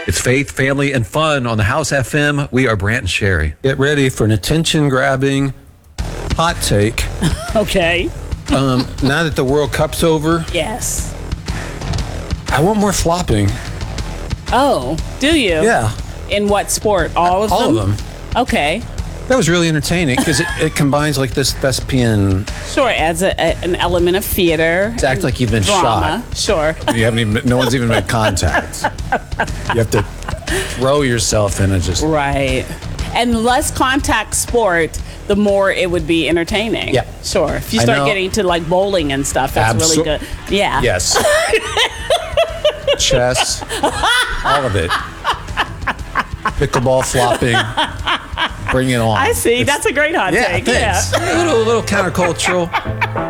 It's faith, family, and fun on the House FM. We are Brant and Sherry. Get ready for an attention-grabbing hot take. Okay. Now that the World Cup's over, Yes. I want more flopping. Oh, do you? Yeah, In what sport? All of them? all of them. Okay. That was really entertaining because it combines like this thespian. Sure, adds an element of theater. It's act like you've been drama. Sure. You haven't even. No one's even made contact. You have to throw yourself in and just. Right. And less contact sport, the more it would be entertaining. Yeah. Sure. If you I start know. getting to like bowling and stuff, that's really good. Yeah. Yes. Chess. All of it. Pickleball, flopping. Bring it on. I see. That's a great hot take. Thanks. Yeah. A little countercultural.